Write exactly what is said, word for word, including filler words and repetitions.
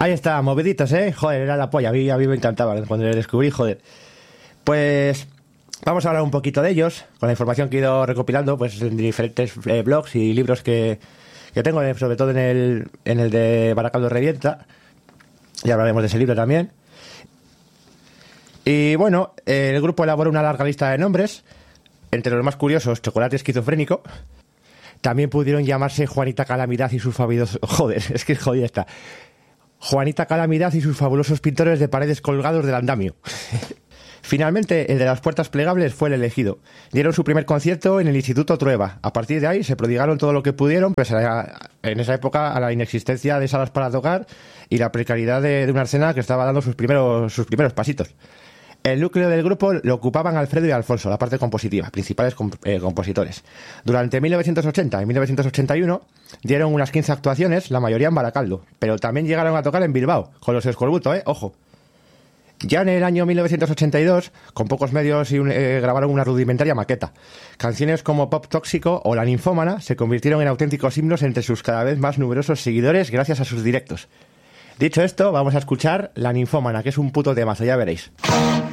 Ahí está, moviditos, ¿eh? Joder, era la polla, a mí, a mí me encantaba cuando les descubrí, joder. Pues vamos a hablar un poquito de ellos, con la información que he ido recopilando pues en diferentes eh, blogs y libros que, que tengo, sobre todo en el, en el de Baracaldo Revienta. Ya hablaremos de ese libro también. Y bueno, el grupo elaboró una larga lista de nombres, entre los más curiosos, Chocolate Esquizofrénico. También pudieron llamarse Juanita Calamidad y sus fabulosos... Joder, es que jodida está. Juanita Calamidad y sus fabulosos pintores de paredes colgados del andamio. Finalmente, el de las puertas plegables fue el elegido. Dieron su primer concierto en el Instituto Trueba. A partir de ahí se prodigaron todo lo que pudieron, pues a, en esa época a la inexistencia de salas para tocar y la precariedad de, de una escena que estaba dando sus primeros, sus primeros pasitos. El núcleo del grupo lo ocupaban Alfredo y Alfonso, la parte compositiva, principales comp eh, compositores. Durante mil novecientos ochenta y mil novecientos ochenta y uno dieron unas quince actuaciones, la mayoría en Baracaldo, pero también llegaron a tocar en Bilbao, con los Escorbuto, ¿eh? Ojo. Ya en el año mil novecientos ochenta y dos, con pocos medios, y un, eh, grabaron una rudimentaria maqueta. Canciones como Pop Tóxico o La Ninfómana se convirtieron en auténticos himnos entre sus cada vez más numerosos seguidores gracias a sus directos. Dicho esto, vamos a escuchar La Ninfómana, que es un puto temazo, ya veréis.